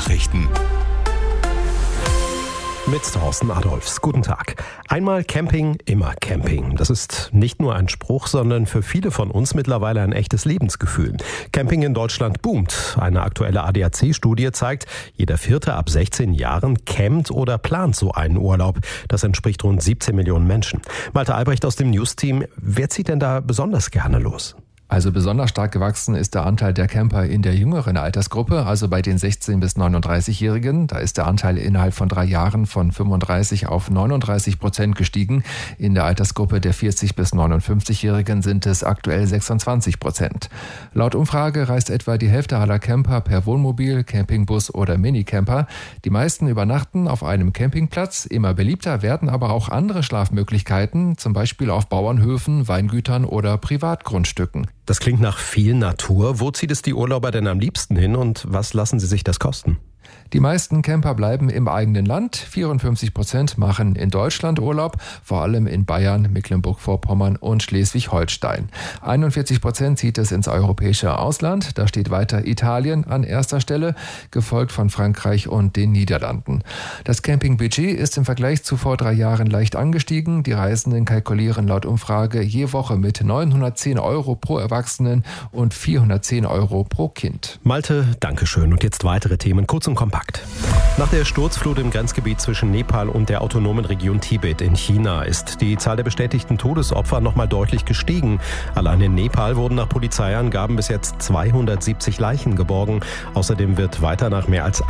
Nachrichten. Mit Thorsten Adolfs. Guten Tag. Einmal Camping, immer Camping. Das ist nicht nur ein Spruch, sondern für viele von uns mittlerweile ein echtes Lebensgefühl. Camping in Deutschland boomt. Eine aktuelle ADAC-Studie zeigt, jeder Vierte ab 16 Jahren campt oder plant so einen Urlaub. Das entspricht rund 17 Millionen Menschen. Malte Albrecht aus dem News-Team. Wer zieht denn da besonders gerne los? Also besonders stark gewachsen ist der Anteil der Camper in der jüngeren Altersgruppe, also bei den 16- bis 39-Jährigen. Da ist der Anteil innerhalb von 3 Jahren von 35 auf 39% gestiegen. In der Altersgruppe der 40- bis 59-Jährigen sind es aktuell 26%. Laut Umfrage reist etwa die Hälfte aller Camper per Wohnmobil, Campingbus oder Minicamper. Die meisten übernachten auf einem Campingplatz. Immer beliebter werden aber auch andere Schlafmöglichkeiten, zum Beispiel auf Bauernhöfen, Weingütern oder Privatgrundstücken. Das klingt nach viel Natur. Wo zieht es die Urlauber denn am liebsten hin und was lassen sie sich das kosten? Die meisten Camper bleiben im eigenen Land. 54% machen in Deutschland Urlaub, vor allem in Bayern, Mecklenburg-Vorpommern und Schleswig-Holstein. 41% zieht es ins europäische Ausland. Da steht weiter Italien an erster Stelle, gefolgt von Frankreich und den Niederlanden. Das Campingbudget ist im Vergleich zu vor 3 Jahren leicht angestiegen. Die Reisenden kalkulieren laut Umfrage je Woche mit 910 € pro Erwachsenen und 410 € pro Kind. Malte, Dankeschön. Und jetzt weitere Themen, kurz und kompakt. Nach der Sturzflut im Grenzgebiet zwischen Nepal und der autonomen Region Tibet in China ist die Zahl der bestätigten Todesopfer nochmal deutlich gestiegen. Allein in Nepal wurden nach Polizeiangaben bis jetzt 270 Leichen geborgen. Außerdem wird weiter nach mehr als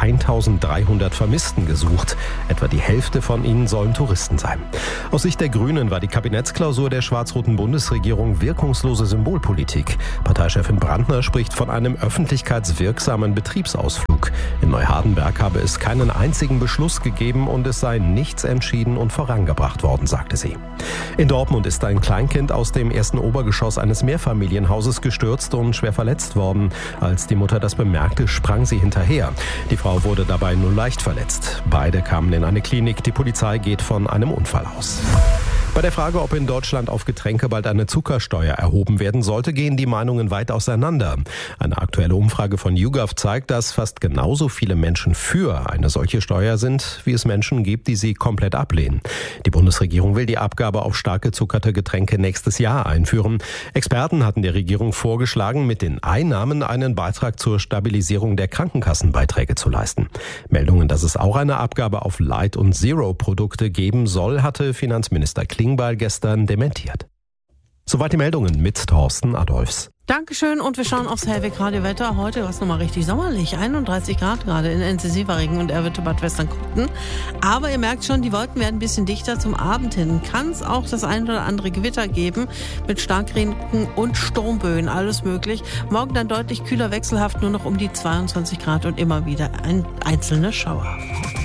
1300 Vermissten gesucht. Etwa die Hälfte von ihnen sollen Touristen sein. Aus Sicht der Grünen war die Kabinettsklausur der schwarz-roten Bundesregierung wirkungslose Symbolpolitik. Parteichefin Brandner spricht von einem öffentlichkeitswirksamen Betriebsausflug. In Neuhardenberg habe es keinen einzigen Beschluss gegeben und es sei nichts entschieden und vorangebracht worden, sagte sie. In Dortmund ist ein Kleinkind aus dem ersten Obergeschoss eines Mehrfamilienhauses gestürzt und schwer verletzt worden. Als die Mutter das bemerkte, sprang sie hinterher. Die Frau wurde dabei nur leicht verletzt. Beide kamen in eine Klinik. Die Polizei geht von einem Unfall aus. Bei der Frage, ob in Deutschland auf Getränke bald eine Zuckersteuer erhoben werden sollte, gehen die Meinungen weit auseinander. Eine aktuelle Umfrage von YouGov zeigt, dass fast genauso viele Menschen für eine solche Steuer sind, wie es Menschen gibt, die sie komplett ablehnen. Die Bundesregierung will die Abgabe auf stark gezuckerte Getränke nächstes Jahr einführen. Experten hatten der Regierung vorgeschlagen, mit den Einnahmen einen Beitrag zur Stabilisierung der Krankenkassenbeiträge zu leisten. Meldungen, dass es auch eine Abgabe auf Light- und Zero-Produkte geben soll, hatte Finanzminister Klingbeil gestern dementiert. Soweit die Meldungen mit Thorsten Adolfs. Dankeschön und wir schauen aufs Hellweg-Radio-Wetter. Heute war es nochmal richtig sommerlich. 31 Grad gerade in Intensiverregen und Erwitte Bad Westernkutten. Aber ihr merkt schon, die Wolken werden ein bisschen dichter zum Abend hin. Kann es auch das ein oder andere Gewitter geben mit Starkregen und Sturmböen, alles möglich. Morgen dann deutlich kühler, wechselhaft, nur noch um die 22 Grad und immer wieder ein einzelner Schauer.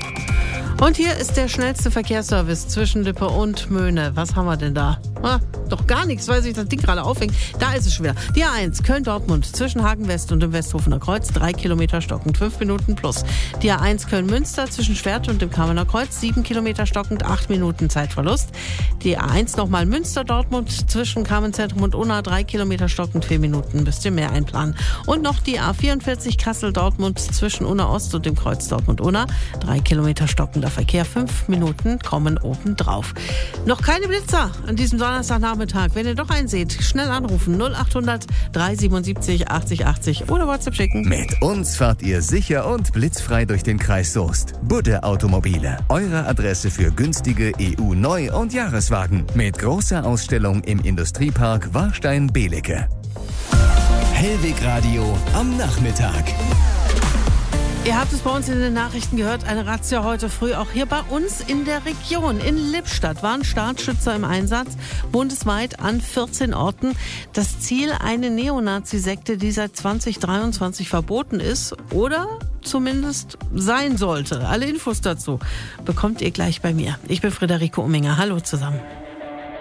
Und hier ist der schnellste Verkehrsservice zwischen Lippe und Möhne. Was haben wir denn da? Doch gar nichts, weil sich das Ding gerade aufhängt. Da ist es schon wieder. Die A1 Köln-Dortmund zwischen Hagen-West und dem Westhofener Kreuz. 3 Kilometer stockend, 5 Minuten plus. Die A1 Köln-Münster zwischen Schwerte und dem Kamener Kreuz. 7 Kilometer stockend, 8 Minuten Zeitverlust. Die A1 nochmal Münster-Dortmund zwischen Kamenzentrum und Unna. 3 Kilometer stockend, 4 Minuten. Müsst ihr mehr einplanen. Und noch die A44 Kassel-Dortmund zwischen Unna-Ost und dem Kreuz Dortmund-Unna. 3 Kilometer stockender Verkehr. 5 Minuten kommen obendrauf. Noch keine Blitzer an diesem Donnerstagnachmittag. Wenn ihr doch einen seht, schnell anrufen. 0800 377 80 80 oder WhatsApp schicken. Mit uns fahrt ihr sicher und blitzfrei durch den Kreis Soest. Budde Automobile. Eure Adresse für günstige EU-Neu- und Jahreswagen. Mit großer Ausstellung im Industriepark Warstein-Belecke. Hellweg Radio am Nachmittag. Ihr habt es bei uns in den Nachrichten gehört, eine Razzia heute früh auch hier bei uns in der Region. In Lippstadt waren Startschützer im Einsatz, bundesweit an 14 Orten. Das Ziel, eine Neonazi-Sekte, die seit 2023 verboten ist oder zumindest sein sollte. Alle Infos dazu bekommt ihr gleich bei mir. Ich bin Friederike Umminger. Hallo zusammen.